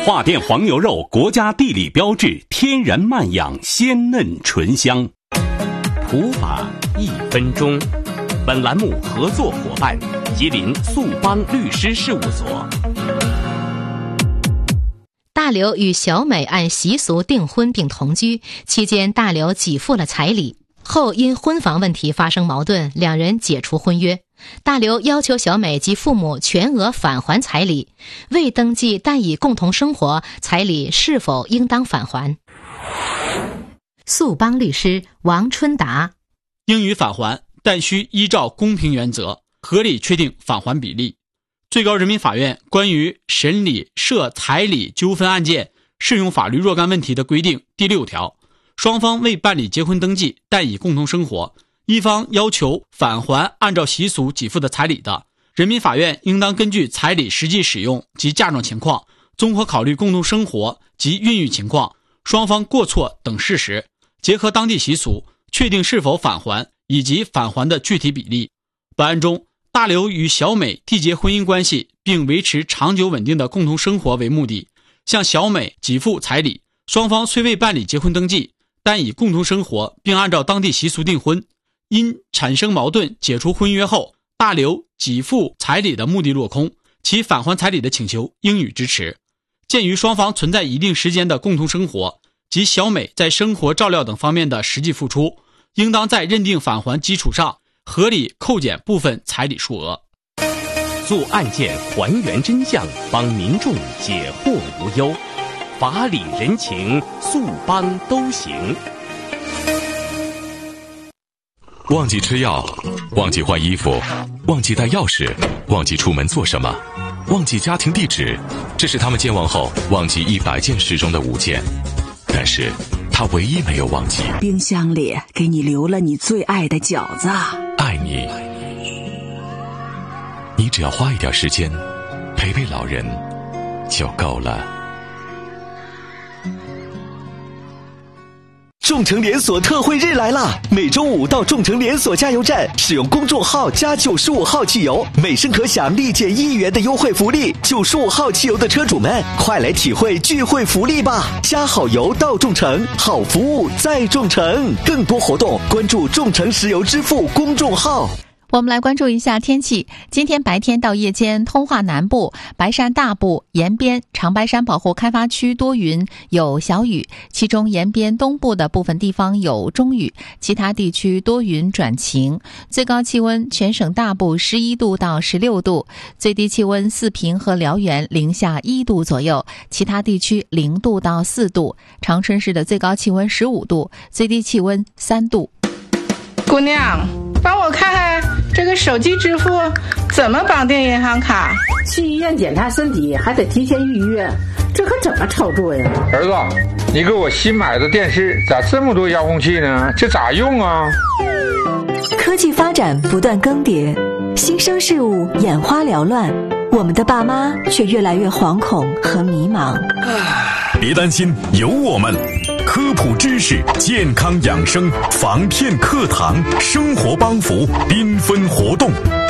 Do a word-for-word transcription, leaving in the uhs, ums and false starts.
华电黄牛肉国家地理标志，天然慢养，鲜嫩醇香。普法一分钟。本栏目合作伙伴：吉林速邦律师事务所。 大刘与小美按习俗订婚并同居，期间大刘给付了彩礼，后因婚房问题发生矛盾，两人解除婚约。大刘要求小美及父母全额返还彩礼，未登记但已共同生活，彩礼是否应当返还？速邦律师王春达： 应予返还，但需依照公平原则合理确定返还比例。最高人民法院关于审理涉彩礼纠纷案件适用法律若干问题的规定第六条，双方未办理结婚登记但已共同生活，一方要求返还按照习俗给付的彩礼的，人民法院应当根据彩礼实际使用及嫁妆情况，综合考虑共同生活及孕育情况、双方过错等事实，结合当地习俗，确定是否返还以及返还的具体比例。本案中，大刘与小美缔结婚姻关系并维持长久稳定的共同生活为目的，向小美给付彩礼，双方虽未办理结婚登记，但已共同生活并按照当地习俗订婚。因产生矛盾解除婚约后，大刘给付彩礼的目的落空，其返还彩礼的请求应予支持。鉴于双方存在一定时间的共同生活及小美在生活照料等方面的实际付出，应当在认定返还基础上合理扣减部分彩礼数额。 做案件还原真相，帮民众解惑无忧，法理人情，速邦都行。 忘记吃药，忘记换衣服，忘记带钥匙，忘记出门做什么，忘记家庭地址，这是他们健忘后忘记一百件事中的五件。但是他唯一没有忘记， 冰箱里给你留了你最爱的饺子。 爱你，你只要花一点时间陪陪老人就够了。 众诚连锁特惠日来啦！每周五到众诚连锁加油站，使用公众号加九十五号汽油，每升可享立减一元的优惠福利。九十五号汽油的车主们，快来体会聚会福利吧！加好油到众诚，好服务在众诚。更多活动关注众诚石油支付公众号。 我们来关注一下天气。今天白天到夜间，通化南部、白山大部、延边、长白山保护开发区多云，有小雨，其中延边东部的部分地方有中雨，其他地区多云转晴。最高气温全省大部十一度到十六度，最低气温四平和辽源零下一度左右，其他地区零度到四度。长春市的最高气温十五度，最低气温三度。 姑娘，帮我看看这个手机支付怎么绑定银行卡？ 去医院检查身体还得提前预约，这可怎么操作呀？ 儿子，你给我新买的电视咋这么多遥控器呢？这咋用啊？ 科技发展不断更迭，新生事物眼花缭乱，我们的爸妈却越来越惶恐和迷茫。 别担心，有我们。科普知识、健康养生、防骗课堂、生活帮扶，缤纷活动。